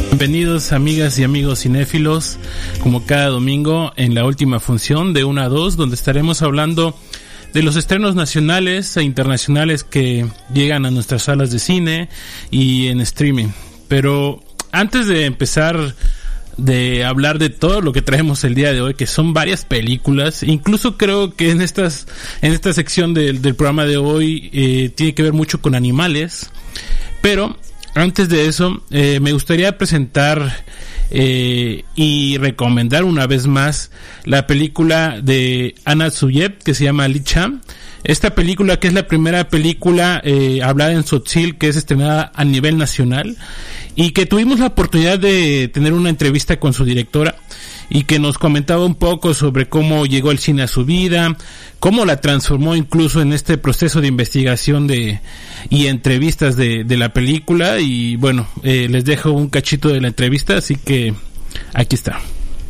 Bienvenidos amigas y amigos cinéfilos, como cada domingo en la última función de 1 a 2, donde estaremos hablando de los estrenos nacionales e internacionales que llegan a nuestras salas de cine y en streaming. Pero antes de empezar de hablar de todo lo que traemos el día de hoy, que son varias películas, incluso creo que en esta sección del programa de hoy tiene que ver mucho con animales, pero antes de eso me gustaría presentar y recomendar una vez más la película de Anna Zuyev que se llama Licha. Esta película, que es la primera película hablada en Tzotzil que es estrenada a nivel nacional, y que tuvimos la oportunidad de tener una entrevista con su directora y que nos comentaba un poco sobre cómo llegó el cine a su vida, cómo la transformó incluso en este proceso de investigación y entrevistas de la película. Y bueno, les dejo un cachito de la entrevista, así que aquí está.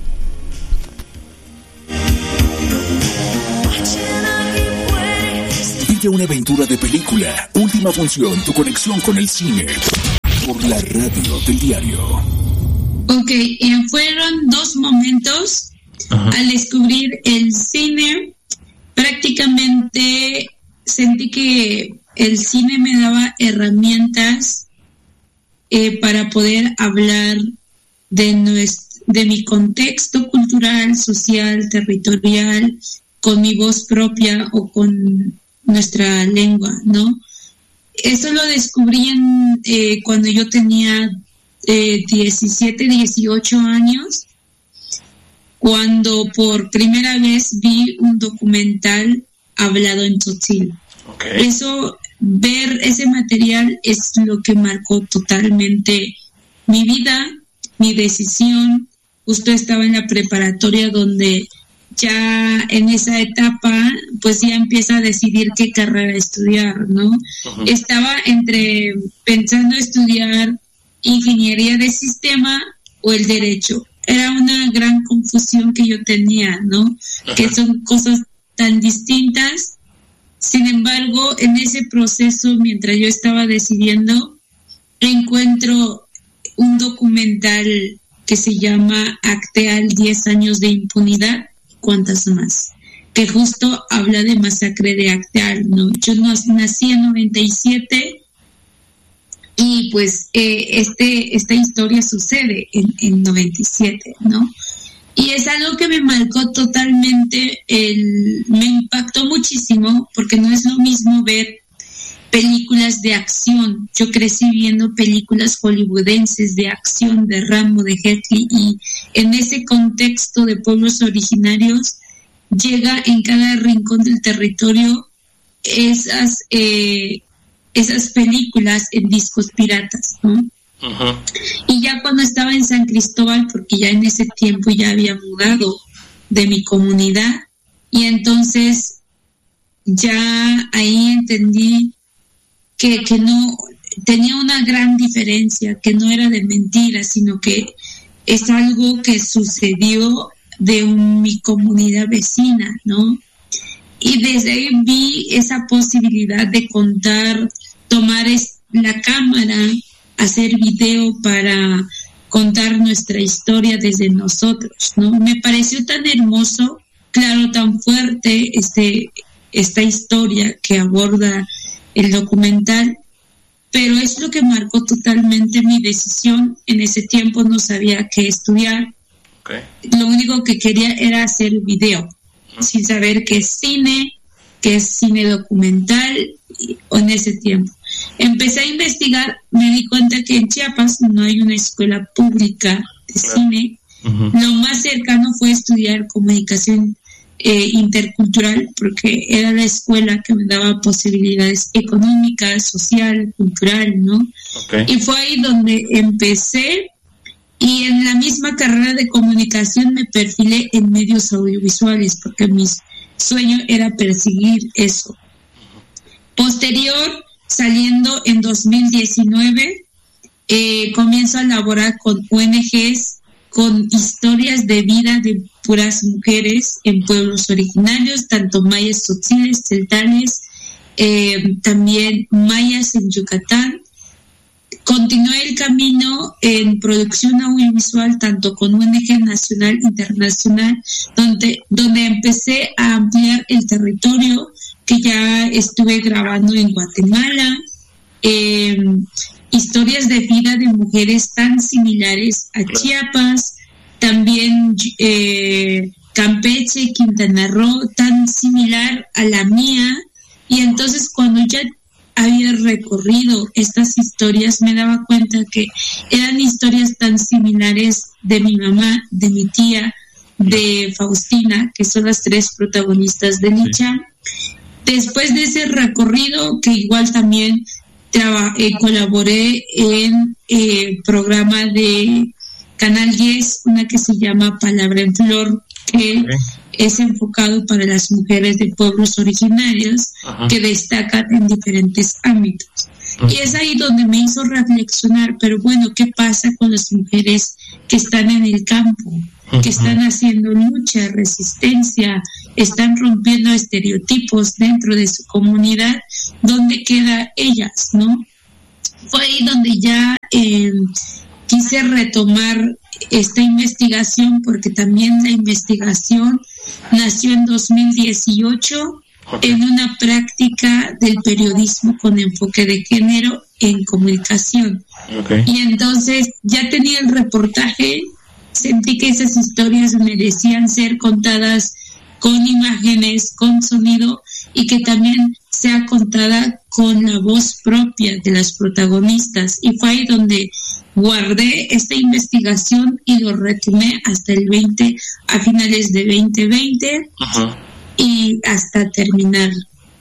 Vive una aventura de película. Última función, tu conexión con el cine. Por la radio del diario. Ok, fueron 2 momentos. Ajá. Al descubrir el cine, prácticamente sentí que el cine me daba herramientas para poder hablar de mi contexto cultural, social, territorial, con mi voz propia o con nuestra lengua, ¿no? Eso lo descubrí cuando yo tenía 17, 18 años, cuando por primera vez vi un documental hablado en Tzotzil. Okay. Ver ese material es lo que marcó totalmente mi vida, mi decisión. Justo estaba en la preparatoria, donde ya en esa etapa pues ya empieza a decidir qué carrera estudiar, ¿no? Uh-huh. Estaba pensando estudiar ingeniería de sistema o el derecho. Era una gran confusión que yo tenía, ¿no? Uh-huh. Que son cosas tan distintas. Sin embargo, en ese proceso, mientras yo estaba decidiendo, encuentro un documental que se llama Acteal, 10 años de impunidad, ¿cuántas más? Que justo habla de masacre de Acteal, ¿no? Yo nací en 97 y pues esta historia sucede en 97, ¿no? Y es algo que me marcó totalmente, me impactó muchísimo, porque no es lo mismo ver películas de acción. Yo crecí viendo películas hollywoodenses de acción, de Rambo, de Jet Li, y en ese contexto de pueblos originarios llega en cada rincón del territorio esas películas en discos piratas, ¿no? Uh-huh. Y ya cuando estaba en San Cristóbal, porque ya en ese tiempo ya había mudado de mi comunidad, y entonces ya ahí entendí que no tenía una gran diferencia, que no era de mentira, sino que es algo que sucedió de mi comunidad vecina, ¿no? Y desde ahí vi esa posibilidad de tomar la cámara, hacer video para contar nuestra historia desde nosotros, ¿no? Me pareció tan hermoso, claro, tan fuerte esta historia que aborda el documental, pero es lo que marcó totalmente mi decisión. En ese tiempo no sabía qué estudiar. Okay. Lo único que quería era hacer video, sin saber qué es cine documental, en ese tiempo. Empecé a investigar, me di cuenta que en Chiapas no hay una escuela pública de cine. Uh-huh. Lo más cercano fue estudiar comunicación intercultural, porque era la escuela que me daba posibilidades económicas, social, cultural, ¿no? Okay. Y fue ahí donde empecé, y en la misma carrera de comunicación me perfilé en medios audiovisuales, porque mi sueño era perseguir eso. Posterior, saliendo en 2019, comienzo a laborar con ONGs, con historias de vida de puras mujeres en pueblos originarios, tanto mayas, tzotziles, celtanes, también mayas en Yucatán, continué el camino en producción audiovisual, tanto con ONG nacional e internacional, donde empecé a ampliar el territorio, que ya estuve grabando en Guatemala, historias de vida de mujeres tan similares a Chiapas, también Campeche, Quintana Roo, tan similar a la mía. Y entonces cuando ya había recorrido estas historias, me daba cuenta que eran historias tan similares de mi mamá, de mi tía, de Faustina, que son las tres protagonistas de Licha. Después de ese recorrido, que igual también colaboré en programa de Canal 10, una que se llama Palabra en Flor, que es enfocado para las mujeres de pueblos originarios que destacan en diferentes ámbitos. Y es ahí donde me hizo reflexionar, pero bueno, ¿qué pasa con las mujeres que están en el campo, que están haciendo lucha, resistencia, están rompiendo estereotipos dentro de su comunidad? ¿Dónde quedan ellas, no? Fue ahí donde ya quise retomar esta investigación, porque también la investigación nació en 2018 en una práctica del periodismo con enfoque de género en comunicación. Y entonces ya tenía el reportaje, sentí que esas historias merecían ser contadas con imágenes, con sonido, y que también sea contada con la voz propia de las protagonistas. Y fue ahí donde guardé esta investigación y lo retomé hasta a finales de 2020 y hasta terminar.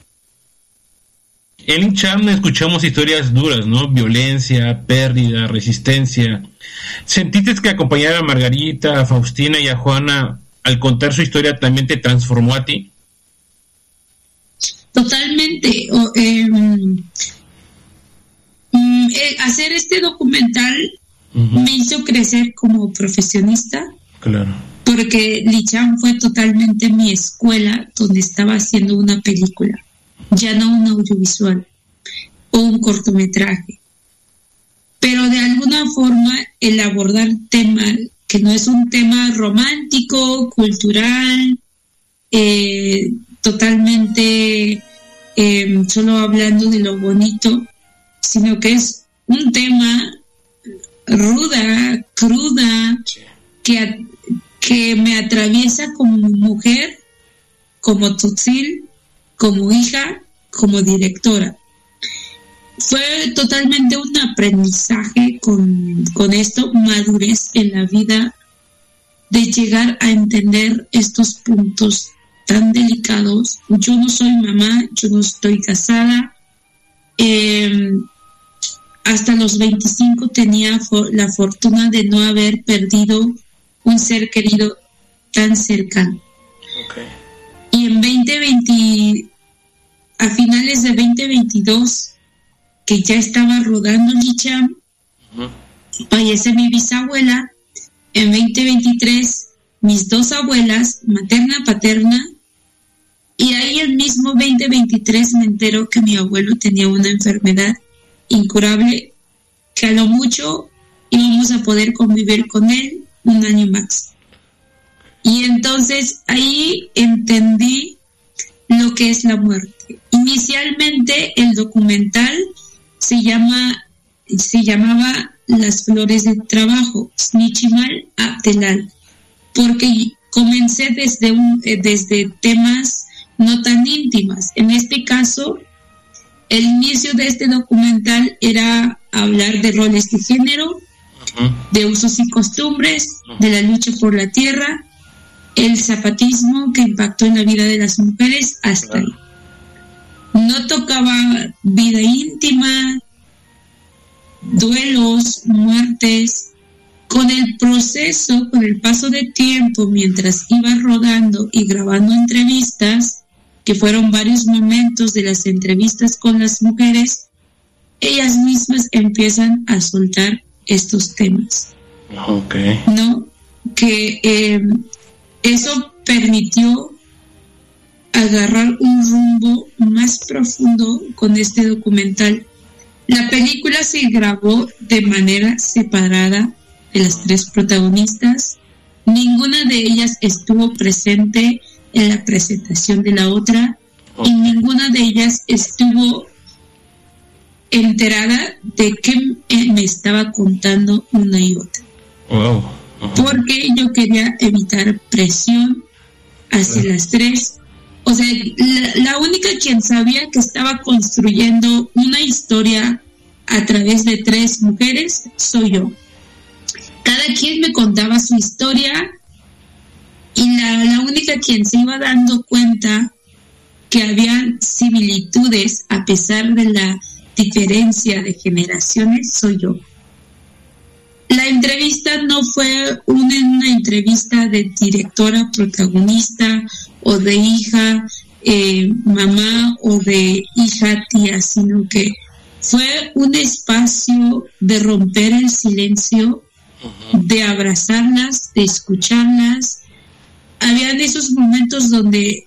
En Licha escuchamos historias duras, ¿no? Violencia, pérdida, resistencia. ¿Sentiste que acompañar a Margarita, a Faustina y a Juana al contar su historia también te transformó a ti? Totalmente. Hacer este documental me hizo crecer como profesionista. Claro. Porque Licham fue totalmente mi escuela, donde estaba haciendo una película, ya no un audiovisual o un cortometraje. Pero de alguna forma el abordar tema que no es un tema romántico, cultural, totalmente solo hablando de lo bonito, sino que es un tema ruda, cruda, que me atraviesa como mujer, como Tzotzil, como hija, como directora. Fue totalmente un aprendizaje con esto, madurez en la vida, de llegar a entender estos puntos tan delicados. Yo no soy mamá, yo no estoy casada. Hasta los 25 tenía la fortuna de no haber perdido un ser querido tan cercano. Y en 2020, a finales de 2022, que ya estaba rodando Licha, fallece mi bisabuela. En 2023, mis dos abuelas, materna, paterna, y ahí el mismo 2023 me entero que mi abuelo tenía una enfermedad incurable, que a lo mucho íbamos a poder convivir con él un año más. Y entonces ahí entendí lo que es la muerte. Inicialmente el documental se llamaba Las Flores de Trabajo, Snichimal Abdelal, porque comencé desde temas no tan íntimas. En este caso, el inicio de este documental era hablar de roles de género, de usos y costumbres, de la lucha por la tierra, el zapatismo que impactó en la vida de las mujeres, hasta ahí. No tocaba vida íntima, duelos, muertes. Con el proceso, con el paso de tiempo, mientras iba rodando y grabando entrevistas, que fueron varios momentos de las entrevistas con las mujeres, ellas mismas empiezan a soltar estos temas. ¿No? Que eso permitió agarrar un rumbo más profundo con este documental, La película se grabó de manera separada de las 3 protagonistas. Ninguna de ellas estuvo presente en la presentación de la otra y ninguna de ellas estuvo enterada de qué me estaba contando una y otra. Wow. Porque yo quería evitar presión hacia las 3. O sea, la única quien sabía que estaba construyendo una historia a través de 3 mujeres soy yo. Cada quien me contaba su historia y la única quien se iba dando cuenta que habían similitudes a pesar de la diferencia de generaciones soy yo. La entrevista no fue una entrevista de directora, protagonista o de hija, mamá o de hija, tía, sino que fue un espacio de romper el silencio, de abrazarlas, de escucharlas. Habían esos momentos donde,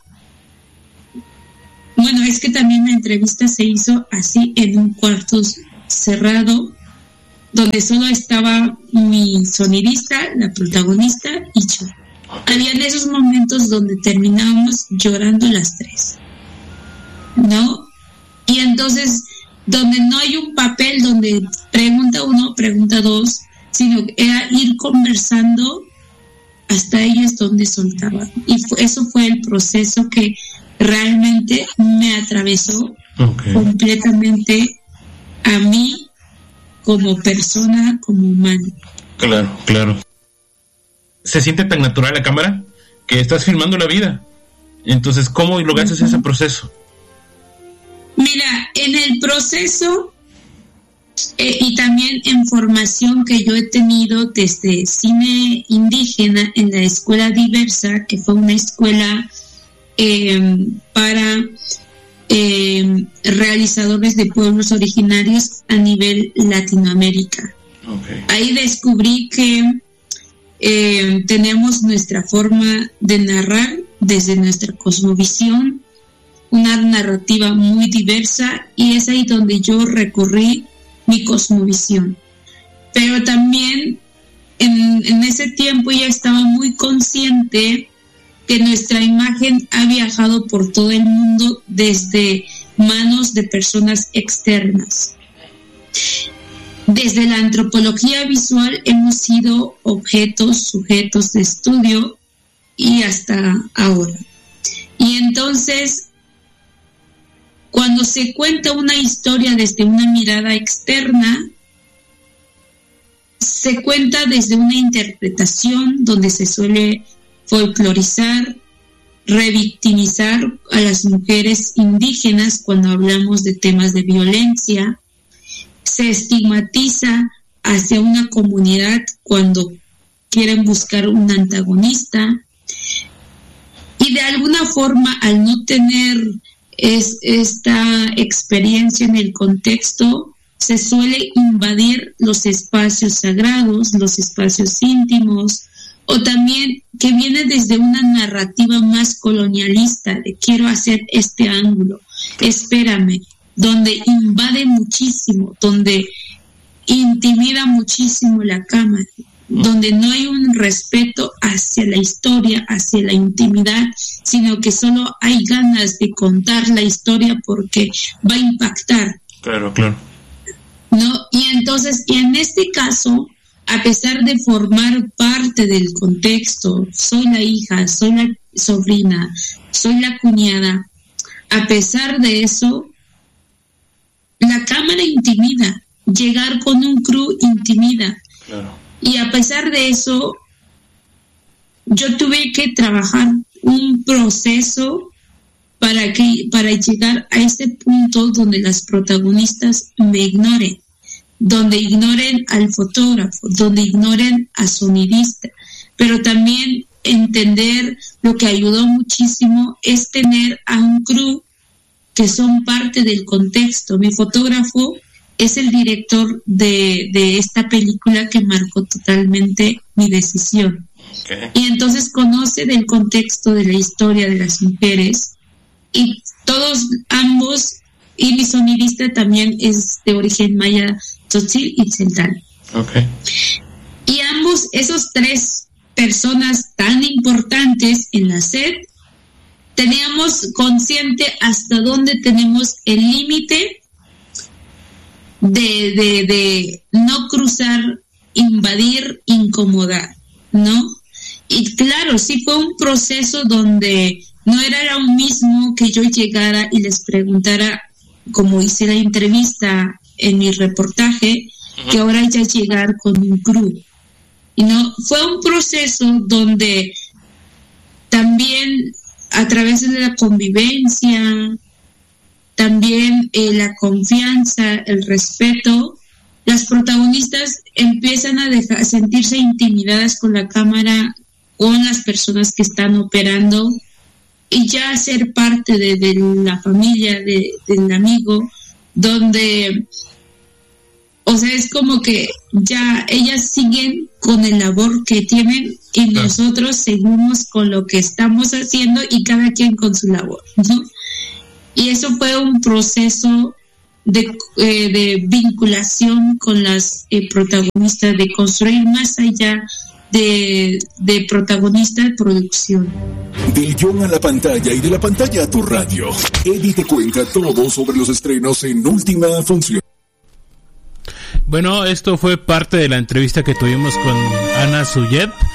bueno, es que también la entrevista se hizo así en un cuarto cerrado, donde solo estaba mi sonidista, la protagonista y yo. Habían esos momentos donde terminábamos llorando las 3, ¿no? Y entonces, donde no hay un papel donde pregunta 1, pregunta 2, sino que era ir conversando hasta ellas donde soltaban. Y eso fue el proceso que realmente me atravesó completamente a mí como persona, como humano. Claro. Se siente tan natural la cámara que estás filmando la vida. Entonces, ¿cómo lograste ese proceso? Mira, en el proceso y también en formación que yo he tenido desde cine indígena en la Escuela Diversa, que fue una escuela para realizadores de pueblos originarios a nivel Latinoamérica. Ahí descubrí que tenemos nuestra forma de narrar desde nuestra cosmovisión, una narrativa muy diversa, y es ahí donde yo recorrí mi cosmovisión. Pero también en ese tiempo ya estaba muy consciente que nuestra imagen ha viajado por todo el mundo desde manos de personas externas. Desde la antropología visual hemos sido sujetos de estudio y hasta ahora. Y entonces, cuando se cuenta una historia desde una mirada externa, se cuenta desde una interpretación donde se suele folclorizar, revictimizar a las mujeres indígenas cuando hablamos de temas de violencia. Se estigmatiza hacia una comunidad cuando quieren buscar un antagonista, y de alguna forma, al no tener esta experiencia en el contexto, se suele invadir los espacios sagrados, los espacios íntimos, o también que viene desde una narrativa más colonialista de quiero hacer este ángulo, espérame, donde invade muchísimo, donde intimida muchísimo la cámara, donde no hay un respeto hacia la historia, hacia la intimidad, sino que solo hay ganas de contar la historia porque va a impactar. Claro. ¿No? Y entonces, y en este caso, a pesar de formar parte del contexto, soy la hija, soy la sobrina, soy la cuñada, a pesar de eso, la cámara intimida, llegar con un crew intimida. Claro. Y a pesar de eso, yo tuve que trabajar un proceso para llegar a ese punto donde las protagonistas me ignoren, donde ignoren al fotógrafo, donde ignoren a sonidista, pero también entender lo que ayudó muchísimo es tener a un crew que son parte del contexto. Mi fotógrafo es el director de esta película que marcó totalmente mi decisión. Okay. Y entonces conoce del contexto de la historia de las mujeres, y ambos y mi sonidista también es de origen maya, tzotzil y tzeltal. Okay. Y ambos, esos 3 personas tan importantes en la SED, teníamos consciente hasta dónde tenemos el límite de no cruzar, invadir, incomodar, ¿no? Y claro, sí fue un proceso donde no era lo mismo que yo llegara y les preguntara, como hice la entrevista en mi reportaje, que ahora ya llegar con un crew. Y no, fue un proceso donde también a través de la convivencia, también la confianza, el respeto, las protagonistas empiezan a sentirse intimidadas con la cámara, con las personas que están operando, y ya ser parte de la familia, del amigo, donde, o sea, es como que ya ellas siguen con el labor que tienen y nosotros seguimos con lo que estamos haciendo y cada quien con su labor, ¿no? Y eso fue un proceso de vinculación con las protagonistas, de construir más allá de protagonista de producción. Del guión a la pantalla y de la pantalla a tu radio, Eddie te cuenta todo sobre los estrenos en Última Función. Bueno, esto fue parte de la entrevista que tuvimos con Ana Suyet,